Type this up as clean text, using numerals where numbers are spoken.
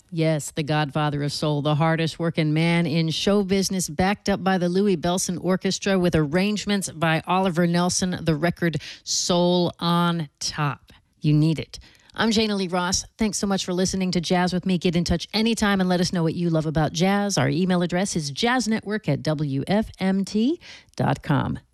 Yes, the godfather of soul, the hardest working man in show business, backed up by the Louis Bellson Orchestra with arrangements by Oliver Nelson, the record Soul on Top. You need it. I'm Jana Lee Ross. Thanks so much for listening to Jazz with Me. Get in touch anytime and let us know what you love about jazz. Our email address is jazznetwork@wfmt.com.